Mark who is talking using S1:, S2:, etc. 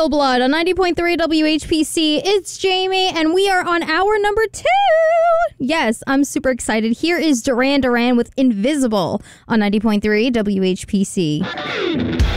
S1: Royal Blood on 90.3 WHPC. It's Jamie, and we are on hour number 2. Yes, I'm super excited. Here is Duran Duran with Invisible on 90.3 WHPC.